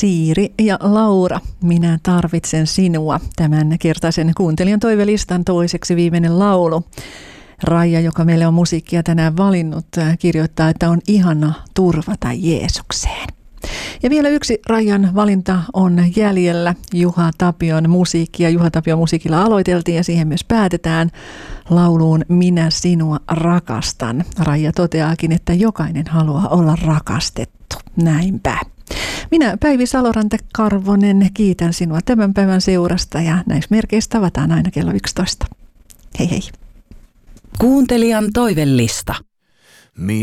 Siiri ja Laura, minä tarvitsen sinua. Tämän kertaisen kuuntelijan toivelistan toiseksi viimeinen laulu. Raija, joka meille on musiikkia tänään valinnut, kirjoittaa, että on ihana turvata Jeesukseen. Ja vielä yksi Raijan valinta on jäljellä. Juha Tapion musiikkia. Juha Tapion musiikilla aloiteltiin ja siihen myös päätetään lauluun Minä sinua rakastan. Raija toteaakin, että jokainen haluaa olla rakastettu. Näinpä. Minä Päivi Saloranta-Karvonen kiitän sinua tämän päivän seurasta ja näissä merkeissä tavataan aina kello 11. Hei hei. Kuuntelijan toivelista.